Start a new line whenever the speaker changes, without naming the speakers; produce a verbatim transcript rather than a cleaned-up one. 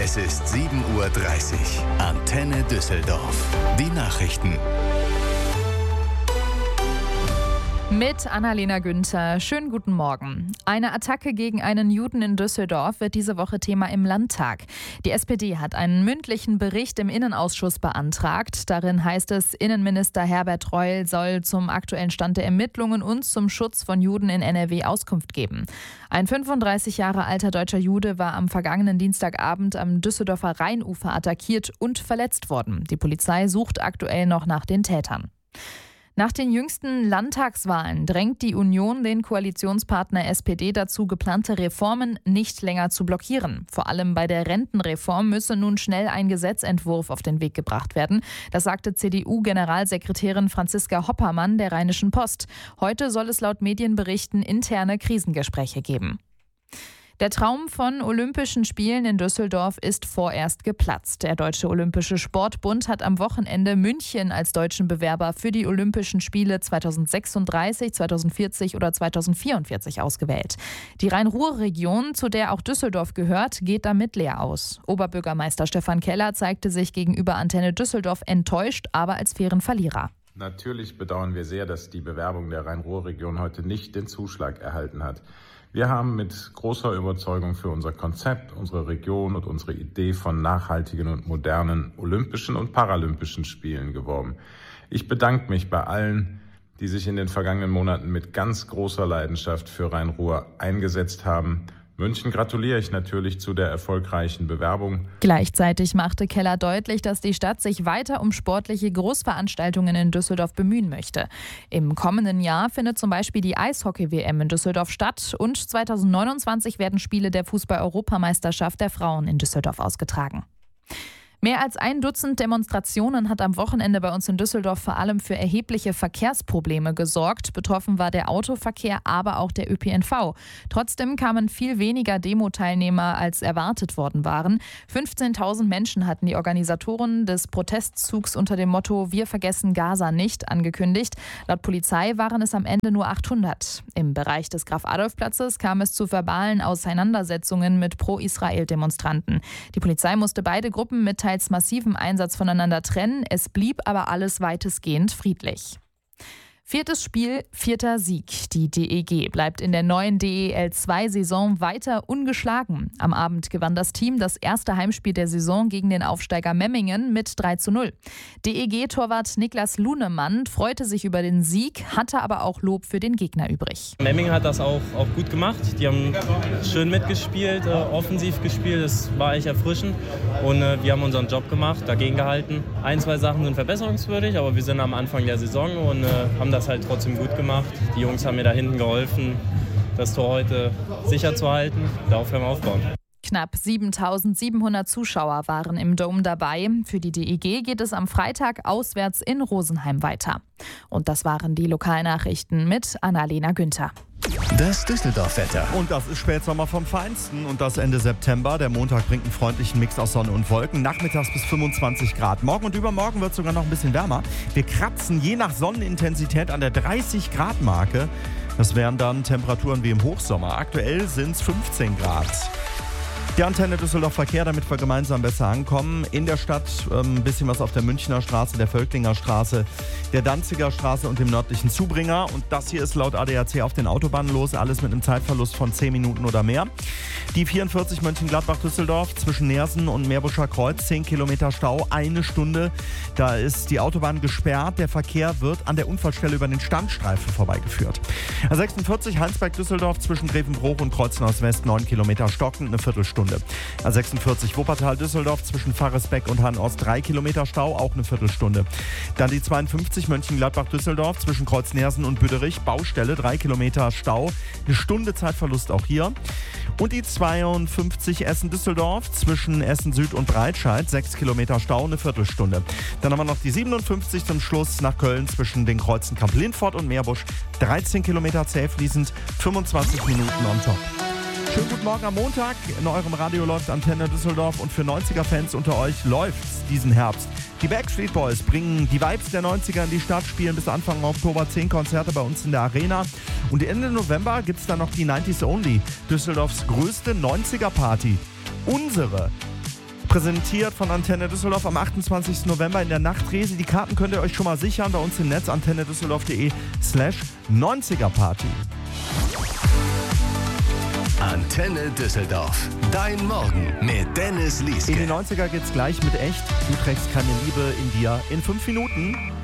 Es ist sieben Uhr dreißig. Antenne Düsseldorf. Die Nachrichten.
Mit Annalena Günther. Schönen guten Morgen. Eine Attacke gegen einen Juden in Düsseldorf wird diese Woche Thema im Landtag. Die S P D hat einen mündlichen Bericht im Innenausschuss beantragt. Darin heißt es, Innenminister Herbert Reul soll zum aktuellen Stand der Ermittlungen und zum Schutz von Juden in N R W Auskunft geben. Ein fünfunddreißig Jahre alter deutscher Jude war am vergangenen Dienstagabend am Düsseldorfer Rheinufer attackiert und verletzt worden. Die Polizei sucht aktuell noch nach den Tätern. Nach den jüngsten Landtagswahlen drängt die Union den Koalitionspartner S P D dazu, geplante Reformen nicht länger zu blockieren. Vor allem bei der Rentenreform müsse nun schnell ein Gesetzentwurf auf den Weg gebracht werden. Das sagte C D U-Generalsekretärin Franziska Hoppermann der Rheinischen Post. Heute soll es laut Medienberichten interne Krisengespräche geben. Der Traum von Olympischen Spielen in Düsseldorf ist vorerst geplatzt. Der Deutsche Olympische Sportbund hat am Wochenende München als deutschen Bewerber für die Olympischen Spiele zweitausendsechsunddreißig, zweitausendvierzig oder zweitausendvierundvierzig ausgewählt. Die Rhein-Ruhr-Region, zu der auch Düsseldorf gehört, geht damit leer aus. Oberbürgermeister Stefan Keller zeigte sich gegenüber Antenne Düsseldorf enttäuscht, aber als fairen Verlierer.
Natürlich bedauern wir sehr, dass die Bewerbung der Rhein-Ruhr-Region heute nicht den Zuschlag erhalten hat. Wir haben mit großer Überzeugung für unser Konzept, unsere Region und unsere Idee von nachhaltigen und modernen Olympischen und Paralympischen Spielen geworben. Ich bedanke mich bei allen, die sich in den vergangenen Monaten mit ganz großer Leidenschaft für Rhein-Ruhr eingesetzt haben. München gratuliere ich natürlich zu der erfolgreichen Bewerbung.
Gleichzeitig machte Keller deutlich, dass die Stadt sich weiter um sportliche Großveranstaltungen in Düsseldorf bemühen möchte. Im kommenden Jahr findet zum Beispiel die Eishockey-W M in Düsseldorf statt und zweitausendneunundzwanzig werden Spiele der Fußball-Europameisterschaft der Frauen in Düsseldorf ausgetragen. Mehr als ein Dutzend Demonstrationen hat am Wochenende bei uns in Düsseldorf vor allem für erhebliche Verkehrsprobleme gesorgt. Betroffen war der Autoverkehr, aber auch der Ö P N V. Trotzdem kamen viel weniger Demo-Teilnehmer, als erwartet worden waren. fünfzehntausend Menschen hatten die Organisatoren des Protestzugs unter dem Motto „Wir vergessen Gaza nicht" angekündigt. Laut Polizei waren es am Ende nur achthundert. Im Bereich des Graf-Adolf-Platzes kam es zu verbalen Auseinandersetzungen mit Pro-Israel-Demonstranten. Die Polizei musste beide Gruppen mit teils massivem Einsatz voneinander trennen. Es blieb aber alles weitestgehend friedlich. Viertes Spiel, vierter Sieg. Die D E G bleibt in der neuen D E L zwei Saison weiter ungeschlagen. Am Abend gewann das Team das erste Heimspiel der Saison gegen den Aufsteiger Memmingen mit drei zu null. D E G-Torwart Niklas Lunemann freute sich über den Sieg, hatte aber auch Lob für den Gegner übrig.
Memmingen hat das auch, auch gut gemacht. Die haben schön mitgespielt, äh, offensiv gespielt. Das war echt erfrischend. Und äh, wir haben unseren Job gemacht, dagegen gehalten. Ein, zwei Sachen sind verbesserungswürdig, aber wir sind am Anfang der Saison und äh, haben das halt trotzdem gut gemacht. Die Jungs haben mir da hinten geholfen, das Tor heute sicher zu halten. Darauf können wir aufbauen.
Knapp siebentausendsiebenhundert Zuschauer waren im Dome dabei. Für die D E G geht es am Freitag auswärts in Rosenheim weiter. Und das waren die Lokalnachrichten mit Annalena Günther.
Das Düsseldorf-Wetter.
Und das ist Spätsommer vom Feinsten und das Ende September. Der Montag bringt einen freundlichen Mix aus Sonne und Wolken. Nachmittags bis fünfundzwanzig Grad. Morgen und übermorgen wird es sogar noch ein bisschen wärmer. Wir kratzen je nach Sonnenintensität an der dreißig Grad Marke. Das wären dann Temperaturen wie im Hochsommer. Aktuell sind es fünfzehn Grad. Die Antenne Düsseldorf Verkehr, damit wir gemeinsam besser ankommen. In der Stadt ein ähm, bisschen was auf der Münchner Straße, der Völklinger Straße, der Danziger Straße und dem nördlichen Zubringer. Und das hier ist laut A D A C auf den Autobahnen los. Alles mit einem Zeitverlust von zehn Minuten oder mehr. Die vierundvierzig Mönchengladbach-Düsseldorf zwischen Neersen und Meerbuscher Kreuz. zehn Kilometer Stau, eine Stunde. Da ist die Autobahn gesperrt. Der Verkehr wird an der Unfallstelle über den Standstreifen vorbeigeführt. A sechsundvierzig Heinsberg-Düsseldorf zwischen Grevenbroich und Kreuznach West. neun Kilometer stockend, eine Viertelstunde. A sechsundvierzig Wuppertal-Düsseldorf zwischen Pfarresbeck und Hahn-Ost. drei Kilometer Stau, auch eine Viertelstunde. Dann die zweiundfünfzig Mönchengladbach-Düsseldorf zwischen Kreuznersen und Büderich. Baustelle, drei Kilometer Stau. Eine Stunde Zeitverlust auch hier. Und die zweiundfünfzig Essen-Düsseldorf zwischen Essen-Süd und Breitscheid. sechs Kilometer Stau, eine Viertelstunde. Dann haben wir noch die siebenundfünfzig zum Schluss nach Köln zwischen den Kreuzen Kamp-Lindfort und Meerbusch. dreizehn Kilometer zäh fließend, fünfundzwanzig Minuten on top. Schönen guten Morgen am Montag. In eurem Radio läuft Antenne Düsseldorf und für neunziger-Fans unter euch läuft's diesen Herbst. Die Backstreet Boys bringen die Vibes der neunziger in die Stadt, spielen bis Anfang Oktober zehn Konzerte bei uns in der Arena. Und Ende November gibt's dann noch die neunziger Only, Düsseldorfs größte neunziger-Party. Unsere Präsentiert von Antenne Düsseldorf am achtundzwanzigsten November in der Nachtrese. Die Karten könnt ihr euch schon mal sichern bei uns im Netz antenne düsseldorf punkt de slash neunziger Party.
Antenne Düsseldorf. Dein Morgen mit Dennis Lieske.
In die neunziger geht's gleich mit Echt. Du trägst keine Liebe in dir in fünf Minuten.